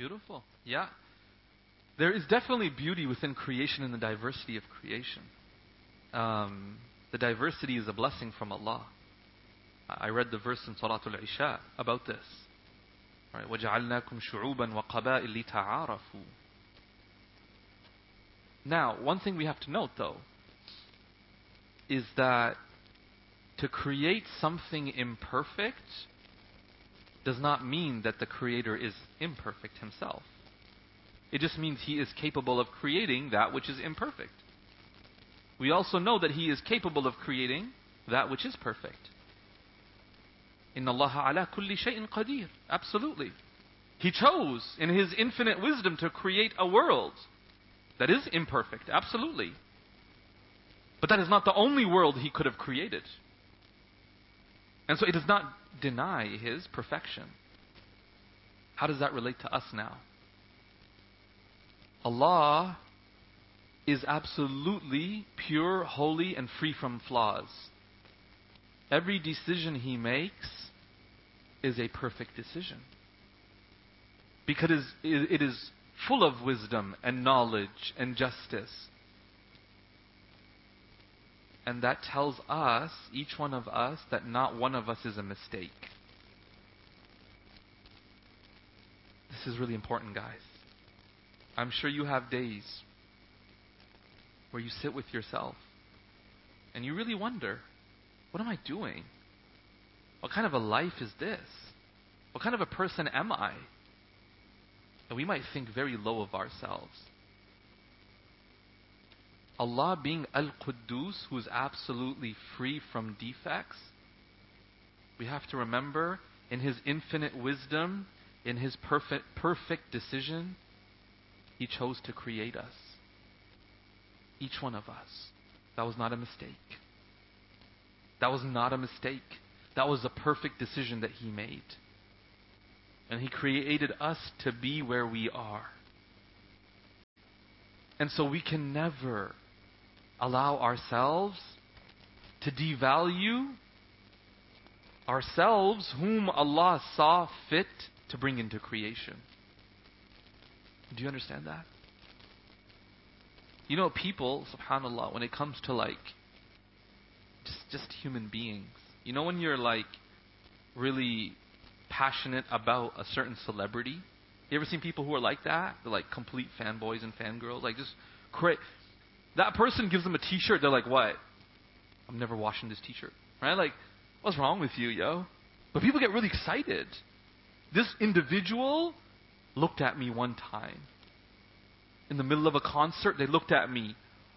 Beautiful. Yeah. There is definitely beauty within creation and the diversity of creation. The diversity is a blessing from Allah. I read the verse in Salatul Isha about this. Right? وَجَعَلْنَاكُمْ شُعُوبًا وَقَبَائِلِ لِتَعَارَفُوا. Now, one thing we have to note though, is that to create something imperfect does not mean that the creator is imperfect himself. It just means he is capable of creating that which is imperfect. We also know that he is capable of creating that which is perfect. Inna Allah ala kulli shay'in qadir. Absolutely. He chose in his infinite wisdom to create a world that is imperfect. Absolutely. But that is not the only world he could have created. And so it does not deny his perfection. How does that relate to us now? Allah is absolutely pure, holy, and free from flaws. Every decision he makes is a perfect decision. Because it is full of wisdom and knowledge and justice. And that tells us, each one of us, that not one of us is a mistake. This is really important, guys. I'm sure you have days where you sit with yourself and you really wonder, what am I doing? What kind of a life is this? What kind of a person am I? And we might think very low of ourselves. Allah being Al-Quddus, who is absolutely free from defects, we have to remember, in His infinite wisdom, in His perfect decision, He chose to create us. Each one of us. That was not a mistake. That was not a mistake. That was a perfect decision that He made. And He created us to be where we are. And so we can never allow ourselves to devalue ourselves, whom Allah saw fit to bring into creation. Do you understand that? You know, people, subhanAllah, when it comes to like just human beings, you know, when you're like really passionate about a certain celebrity, you ever seen people who are like that? They're like complete fanboys and fangirls, like just crazy. That person gives them a t-shirt, they're like, what? I'm never washing this t-shirt. Right? Like, what's wrong with you, yo? But people get really excited. This individual looked at me one time. In the middle of a concert, they looked at me.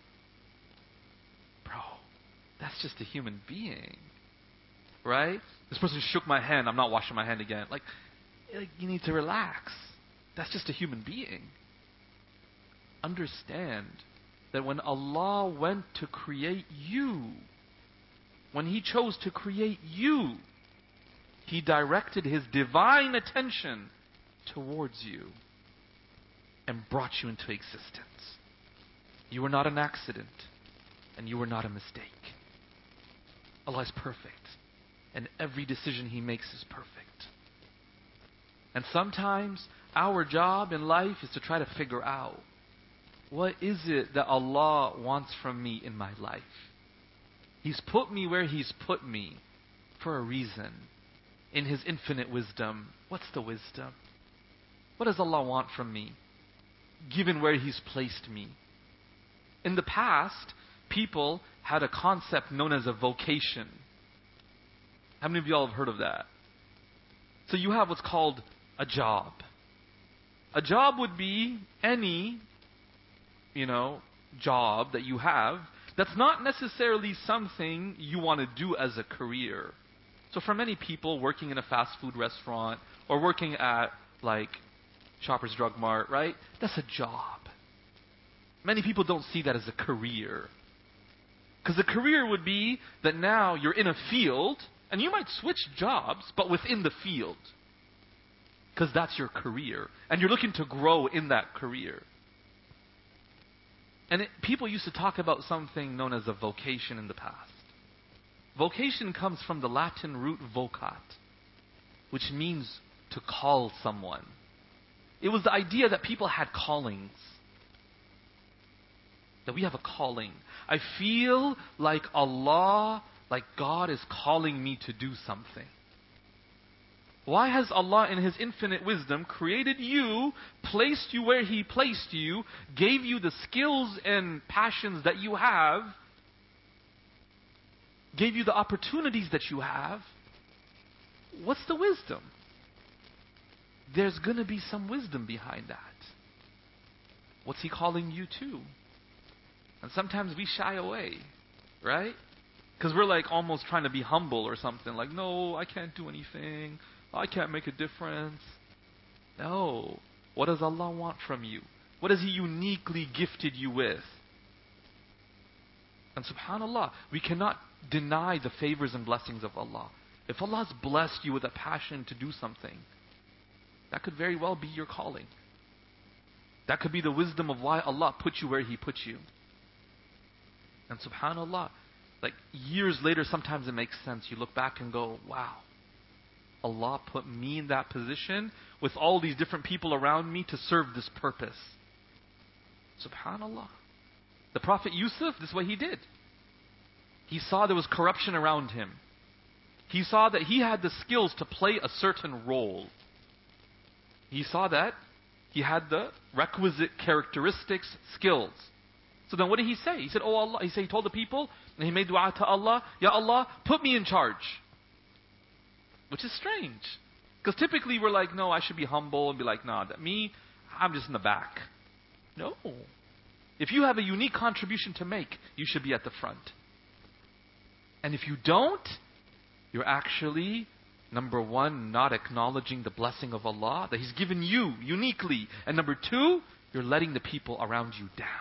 Bro, that's just a human being. Right? This person shook my hand, I'm not washing my hand again. Like, you need to relax. That's just a human being. Understand that when Allah went to create you, when He chose to create you, He directed His divine attention towards you and brought you into existence. You were not an accident, and you were not a mistake. Allah is perfect, and every decision He makes is perfect. And sometimes our job in life is to try to figure out, what is it that Allah wants from me in my life? He's put me where He's put me for a reason. In His infinite wisdom. What's the wisdom? What does Allah want from me, given where He's placed me? In the past, people had a concept known as a vocation. How many of y'all have heard of that? So you have what's called a job. A job would be any job that you have that's not necessarily something you want to do as a career. So for many people, working in a fast food restaurant or working at like Shoppers Drug Mart, right? That's a job. Many people don't see that as a career. Because a career would be that now you're in a field and you might switch jobs, but within the field. Because that's your career. And you're looking to grow in that career. And people used to talk about something known as a vocation in the past. Vocation comes from the Latin root vocat, which means to call someone. It was the idea that people had callings. That we have a calling. I feel like Allah, like God is calling me to do something. Why has Allah in His infinite wisdom created you, placed you where He placed you, gave you the skills and passions that you have, gave you the opportunities that you have? What's the wisdom? There's going to be some wisdom behind that. What's He calling you to? And sometimes we shy away, right? Because we're like almost trying to be humble or something. Like, no, I can't do anything. I can't make a difference. No. What does Allah want from you? What has He uniquely gifted you with? And subhanAllah, we cannot deny the favors and blessings of Allah. If Allah has blessed you with a passion to do something, that could very well be your calling. That could be the wisdom of why Allah put you where He put you. And subhanAllah, like years later, sometimes it makes sense. You look back and go, wow, Allah put me in that position with all these different people around me to serve this purpose. Subhanallah. The Prophet Yusuf, this is what he did. He saw there was corruption around him. He saw that he had the skills to play a certain role. He saw that he had the requisite characteristics, skills. So then what did he say? He said, oh Allah, he told the people, and he made dua to Allah, Ya Allah, put me in charge. Which is strange. Because typically we're like, no, I should be humble and be like, nah, I'm just in the back. No. If you have a unique contribution to make, you should be at the front. And if you don't, you're actually, number one, not acknowledging the blessing of Allah that He's given you uniquely. And number two, you're letting the people around you down.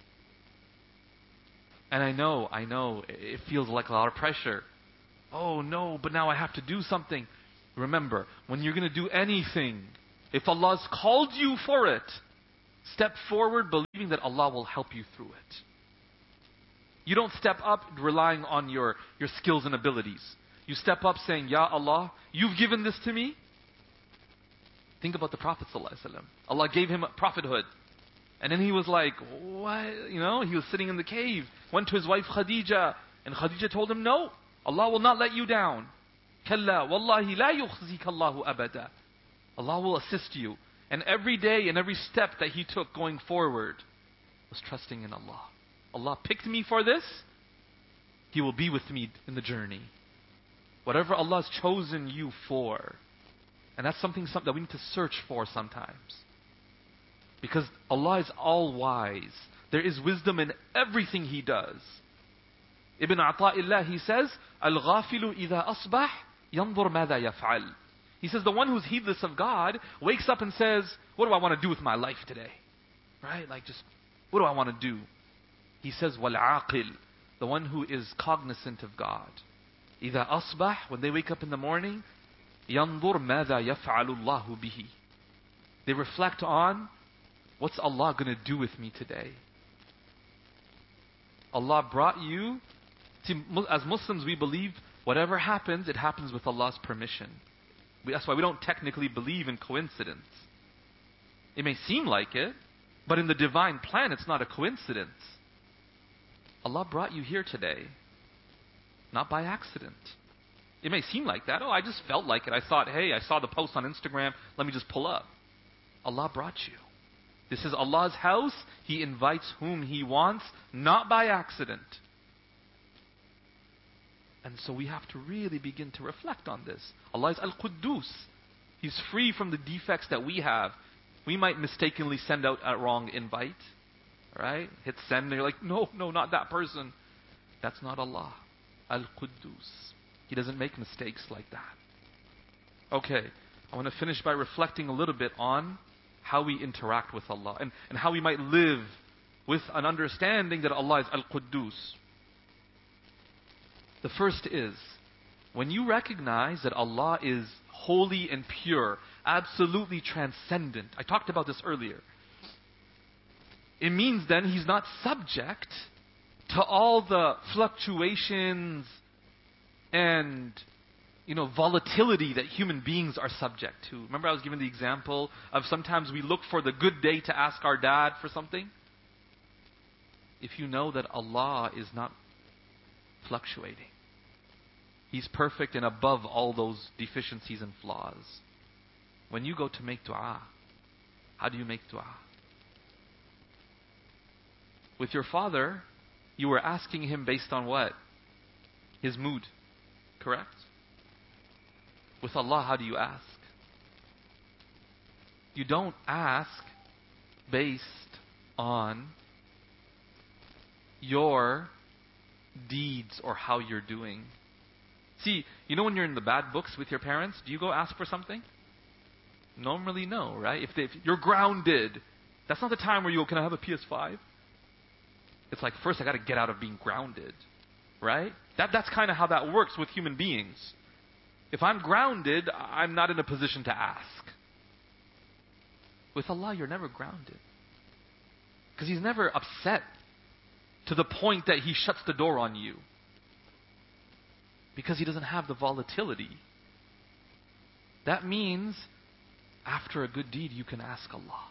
And I know, it feels like a lot of pressure. Oh no, but now I have to do something. Remember, when you're going to do anything, if Allah's called you for it, step forward believing that Allah will help you through it. You don't step up relying on your skills and abilities. You step up saying, Ya Allah, you've given this to me. Think about the Prophet ﷺ. Allah gave him prophethood. And then he was like, what? He was sitting in the cave, went to his wife Khadija, and Khadija told him, no, Allah will not let you down. Kalla, wallahi la yukhzika Allahu abada. Allah will assist you. And every day and every step that he took going forward was trusting in Allah. Allah picked me for this. He will be with me in the journey. Whatever Allah has chosen you for. And that's something that we need to search for sometimes. Because Allah is all-wise. There is wisdom in everything He does. Ibn Ata'illah, he says, Al-ghafilu idha asbah, yanzur madha yaf'al. He says, the one who's heedless of God wakes up and says, what do I want to do with my life today? Right? Like just, what do I want to do? He says, wal-aqil, the one who is cognizant of God. Idha asbah, when they wake up in the morning, yanzur madha yaf'alu Allahu bihi. They reflect on, what's Allah going to do with me today? Allah brought you. See, as Muslims, we believe whatever happens, it happens with Allah's permission. That's why we don't technically believe in coincidence. It may seem like it, but in the divine plan, it's not a coincidence. Allah brought you here today, not by accident. It may seem like that. Oh, I just felt like it. I thought, hey, I saw the post on Instagram. Let me just pull up. Allah brought you. This is Allah's house. He invites whom He wants, not by accident. And so we have to really begin to reflect on this. Allah is Al-Quddus. He's free from the defects that we have. We might mistakenly send out a wrong invite. Right? Hit send and you're like, no, not that person. That's not Allah. Al-Quddus. He doesn't make mistakes like that. Okay. I want to finish by reflecting a little bit on how we interact with Allah and how we might live with an understanding that Allah is Al-Quddus. The first is, when you recognize that Allah is holy and pure, absolutely transcendent. I talked about this earlier. It means then He's not subject to all the fluctuations and volatility that human beings are subject to. Remember I was giving the example of sometimes we look for the good day to ask our dad for something? If you know that Allah is not fluctuating, He's perfect and above all those deficiencies and flaws. When you go to make dua, how do you make dua? With your father, you were asking him based on what? His mood. Correct? With Allah, how do you ask? You don't ask based on your deeds or how you're doing. See, when you're in the bad books with your parents, do you go ask for something? Normally no, right? If you're grounded, that's not the time where you go, can I have a PS5? It's like, first I got to get out of being grounded, right? That's kind of how that works with human beings. If I'm grounded, I'm not in a position to ask. With Allah, you're never grounded. Because He's never upset to the point that He shuts the door on you. Because He doesn't have the volatility. That means, after a good deed, you can ask Allah.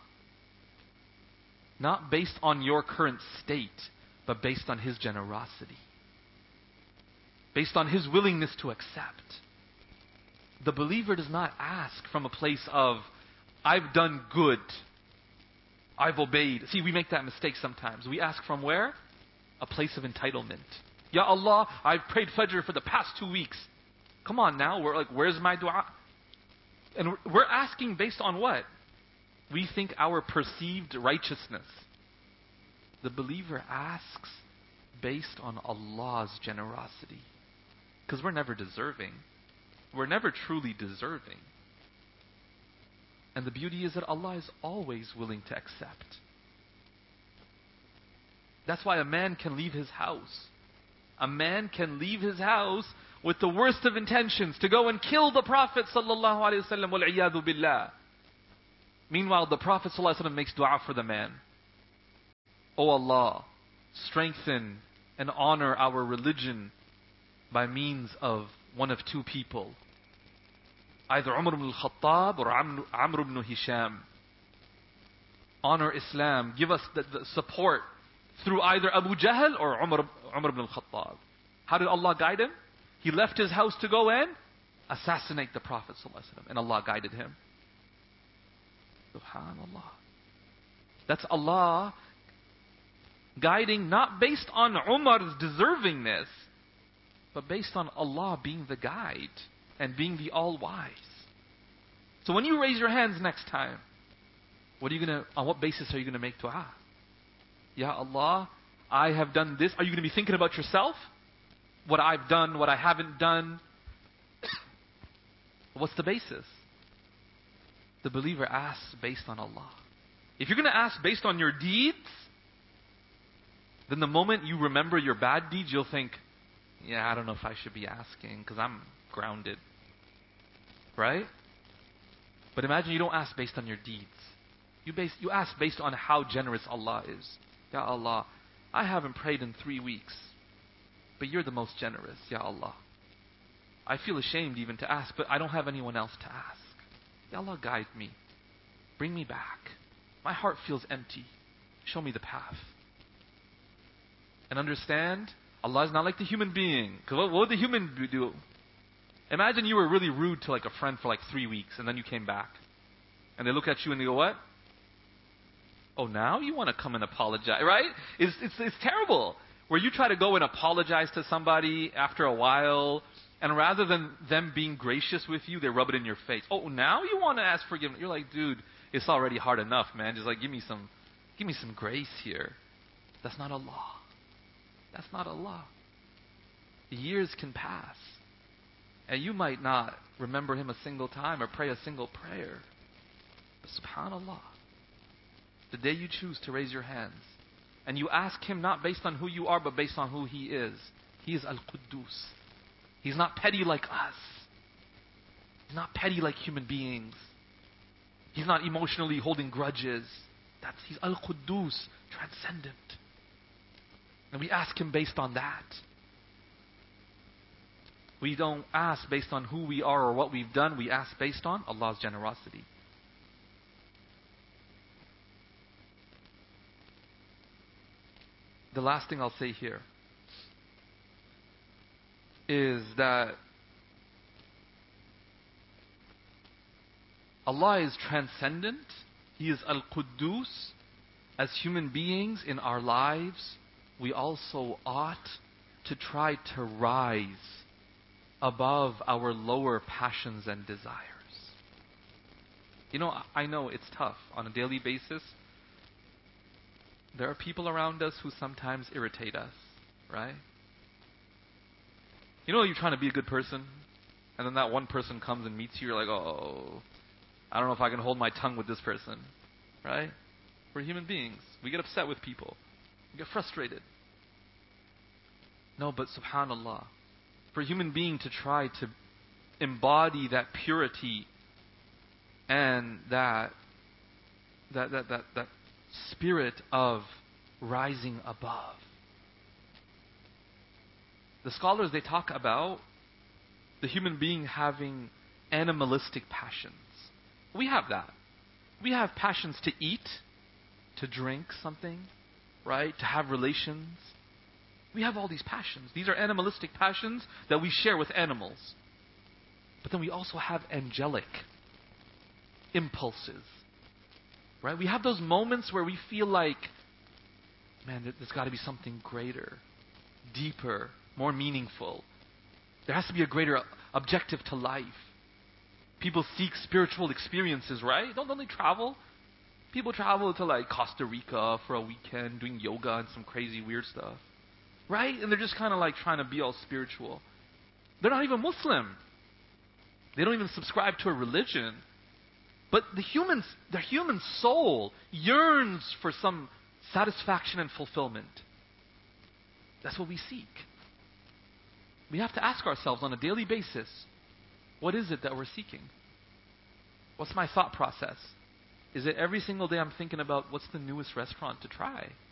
Not based on your current state, but based on His generosity. Based on His willingness to accept. The believer does not ask from a place of, I've done good. I've obeyed. See, we make that mistake sometimes. We ask from where? A place of entitlement. Ya Allah, I've prayed Fajr for the past 2 weeks. Come on now, we're like, where's my dua? And we're asking based on what? We think our perceived righteousness. The believer asks based on Allah's generosity. Because we're never deserving. We're never truly deserving. And the beauty is that Allah is always willing to accept. That's why a man can leave his house. A man can leave his house with the worst of intentions to go and kill the Prophet sallallahu alaihi wasallam wal-iyadu billah. Meanwhile, the Prophet sallallahu alaihi wasallam makes dua for the man. O Allah, strengthen and honor our religion by means of one of two people. Either Umar ibn al-Khattab or Amr ibn Hisham. Honor Islam. Give us the support through either Abu Jahl or Umar ibn al-Khattab. How did Allah guide him? He left his house to go and assassinate the Prophet ﷺ, and Allah guided him. Subhanallah. That's Allah guiding not based on Umar's deservingness, but based on Allah being the guide and being the all-wise. So when you raise your hands next time, on what basis are you going to make dua? Ya Allah, I have done this. Are you going to be thinking about yourself? What I've done, what I haven't done? What's the basis? The believer asks based on Allah. If you're going to ask based on your deeds, then the moment you remember your bad deeds, you'll think, I don't know if I should be asking because I'm grounded. Right? But imagine you don't ask based on your deeds. You ask based on how generous Allah is. Ya Allah, I haven't prayed in 3 weeks, but you're the most generous, Ya Allah. I feel ashamed even to ask, but I don't have anyone else to ask. Ya Allah, guide me. Bring me back. My heart feels empty. Show me the path. And understand, Allah is not like the human being. Because what would the human do? Imagine you were really rude to like a friend for like 3 weeks, and then you came back. And they look at you and they go, what? Oh, now you want to come and apologize, right? It's terrible. Where you try to go and apologize to somebody after a while, and rather than them being gracious with you, they rub it in your face. Oh, now you want to ask forgiveness? You're like, dude, it's already hard enough, man. Just like give me some grace here. That's not Allah. That's not Allah. Years can pass, and you might not remember Him a single time or pray a single prayer. But subhanallah, the day you choose to raise your hands and you ask Him not based on who you are, but based on who He is Al-Quddus. He's not petty like us. He's not petty like human beings. He's not emotionally holding grudges. He's Al-Quddus, transcendent. And we ask Him based on that. We don't ask based on who we are or what we've done. We ask based on Allah's generosity. The last thing I'll say here is that Allah is transcendent. He is Al-Quddus. As human beings in our lives, we also ought to try to rise above our lower passions and desires. You know, I know it's tough on a daily basis. There are people around us who sometimes irritate us, right? You know, you're trying to be a good person, and then that one person comes and meets you, you're like, oh, I don't know if I can hold my tongue with this person, right? We're human beings. We get upset with people. We get frustrated. No, but subhanAllah, for a human being to try to embody that purity and that spirit of rising above. The scholars, they talk about the human being having animalistic passions. We have that. We have passions to eat, to drink something, right? To have relations. We have all these passions. These are animalistic passions that we share with animals. But then we also have angelic impulses, right? We have those moments where we feel like, man, there's got to be something greater, deeper, more meaningful. There has to be a greater objective to life. People seek spiritual experiences, right? Don't they travel? People travel to like Costa Rica for a weekend doing yoga and some crazy weird stuff. Right? And they're just kind of like trying to be all spiritual. They're not even Muslim. They don't even subscribe to a religion. But the human soul yearns for some satisfaction and fulfillment. That's what we seek. We have to ask ourselves on a daily basis, what is it that we're seeking? What's my thought process? Is it every single day I'm thinking about what's the newest restaurant to try?